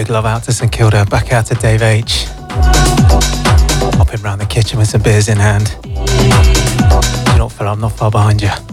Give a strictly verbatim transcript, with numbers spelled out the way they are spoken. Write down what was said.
Big love out to St Kilda, back out to Dave H. Hopping round the kitchen with some beers in hand. Do you not feel I'm not far behind you?